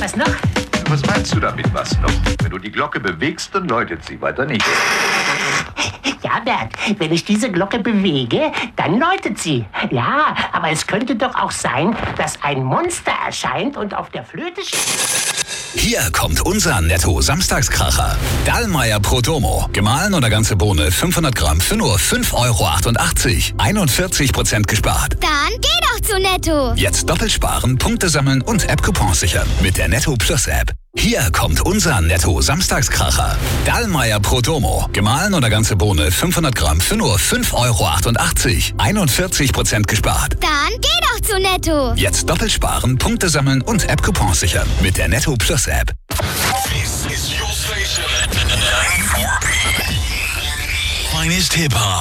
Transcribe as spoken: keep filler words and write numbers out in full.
Was noch? Was meinst du damit, was noch? Wenn du die Glocke bewegst, dann läutet sie, weiter nicht. Ja, Bert, wenn ich diese Glocke bewege, dann läutet sie. Ja, aber es könnte doch auch sein, dass ein Monster erscheint und auf der Flöte steht. Hier kommt unser Netto-Samstagskracher. Dallmayr Prodomo. Gemahlen oder ganze Bohne fünfhundert Gramm für nur fünf Euro achtundachtzig. einundvierzig Prozent gespart. Dann geh doch zu Netto. Jetzt doppelt sparen, Punkte sammeln und App-Coupons sichern mit der Netto Plus App. Hier kommt unser Netto-Samstagskracher. Dallmayr Prodomo. Gemahlen oder ganze Bohne fünfhundert Gramm für nur fünf Euro achtundachtzig. einundvierzig Prozent gespart. Dann geh doch zu Netto. Jetzt doppelt sparen, Punkte sammeln und App-Coupons sichern mit der Netto Plus App. This is your station. nine four P. Finest hip hop.